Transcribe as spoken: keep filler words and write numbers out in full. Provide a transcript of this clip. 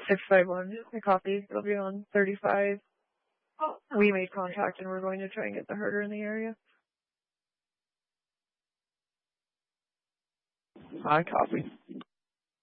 six five one, I copy. It'll be on thirty-five. We made contact and we're going to try and get the herder in the area. I copy.